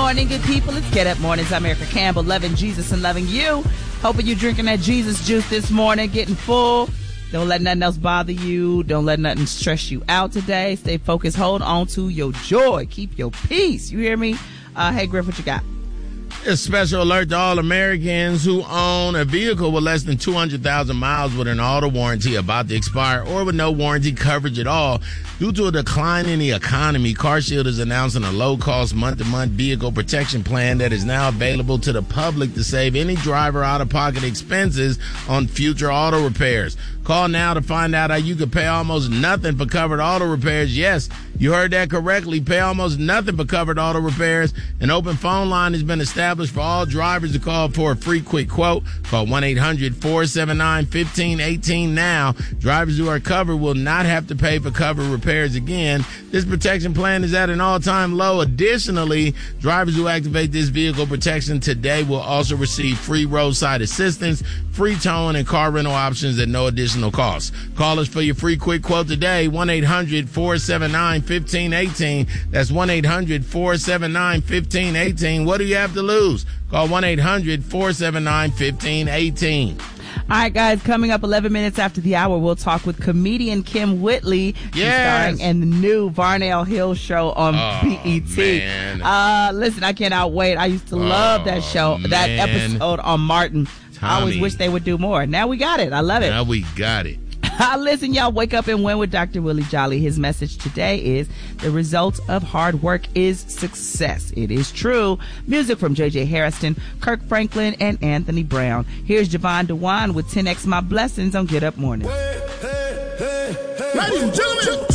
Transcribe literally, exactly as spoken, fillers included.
morning, good people. It's Get Up Mornings. I'm Erica Campbell, loving Jesus and loving you. Hoping you're drinking that Jesus juice this morning, getting full. Don't let nothing else bother you. Don't let nothing stress you out today. Stay focused. Hold on to your joy. Keep your peace. You hear me? Uh, hey, Griff, what you got? A special alert to all Americans who own a vehicle with less than two hundred thousand miles with an auto warranty about to expire or with no warranty coverage at all. Due to a decline in the economy, CarShield is announcing a low-cost month-to-month vehicle protection plan that is now available to the public to save any driver out-of-pocket expenses on future auto repairs. Call now to find out how you could pay almost nothing for covered auto repairs. Yes, you heard that correctly. Pay almost nothing for covered auto repairs. An open phone line has been established for all drivers to call for a free quick quote. Call one eight hundred four seven nine one five one eight now. Drivers who are covered will not have to pay for covered repairs again. This protection plan is at an all-time low. Additionally, drivers who activate this vehicle protection today will also receive free roadside assistance, free towing, and car rental options at no additional cost. Call us for your free quick quote today, one eight hundred four seven nine one five one eight. That's one eight hundred four seven nine one five one eight. What do you have to lose? Call one eight hundred four seven nine one five one eight. All right, guys, coming up eleven minutes after the hour, we'll talk with comedian Kim Whitley. Yes. She's starring in the new Varnell Hill show on Oh, B E T. man. Uh, listen, I cannot wait. I used to love Oh, that show, that man. episode on Martin. I always Tommy. wish they would do more. Now we got it. I love it. Now we got it. Listen, y'all, wake up and win with Doctor Willie Jolly. His message today is the result of hard work is success. It is true. Music from J J Harrison, Kirk Franklin, and Anthony Brown. Here's Javon DeWine with ten X My Blessings on Get Up Morning. Hey, hey, hey, hey. Ladies and gentlemen,